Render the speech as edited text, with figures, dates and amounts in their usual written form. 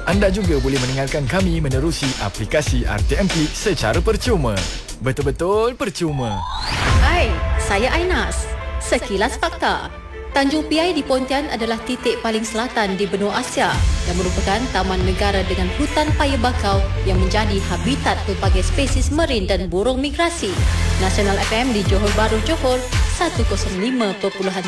Anda juga boleh mendengarkan kami menerusi aplikasi RTM Klik secara percuma. Betul-betul percuma. Hai, saya Ainas. Sekilas fakta. Tanjung Piai di Pontian adalah titik paling selatan di benua Asia dan merupakan taman negara dengan hutan paya bakau yang menjadi habitat pelbagai spesies marin dan burung migrasi. Nasional FM di Johor Bahru, Johor 105.3